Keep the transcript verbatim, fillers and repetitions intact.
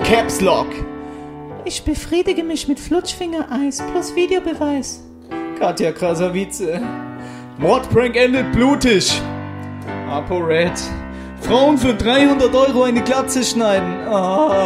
Caps Lock. Ich befriedige mich mit Flutschfingereis plus Videobeweis. Katja Krasavice. Mordprank endet blutig. ApoRed. Frauen für dreihundert Euro eine Glatze schneiden. Ah.